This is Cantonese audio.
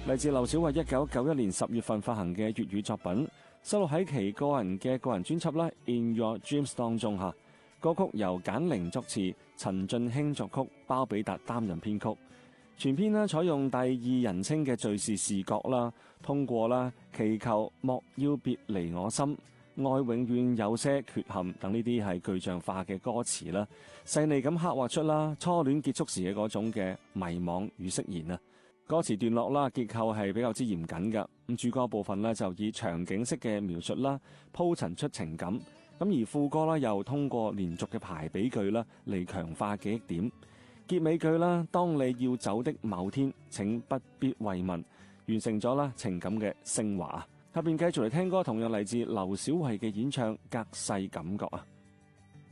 嚟自劉小慧1991年10月份發行嘅粵語作品，收錄喺其個人嘅個人專輯啦《In Your Dreams》當中嚇。歌曲由簡玲作詞，陳進興作曲，包比達擔任編曲。全篇呢採用第二人稱嘅敘事視角啦，通過啦祈求莫要別離我心，愛永遠有些缺陷等呢啲係具象化嘅歌詞啦，細膩咁刻畫出啦初戀結束時嘅嗰種嘅迷惘與釋然啊。歌詞段落啦結構係比較之嚴謹㗎，咁主歌部分呢就以場景式嘅描述啦鋪陳出情感。咁而副歌啦，又通過連續嘅排比句啦嚟強化記憶點。結尾句啦，當你要走的某天，請不必慰問，完成咗啦情感嘅升華。下邊繼續嚟聽歌，同樣嚟自劉小慧嘅演唱《隔世感覺》啊。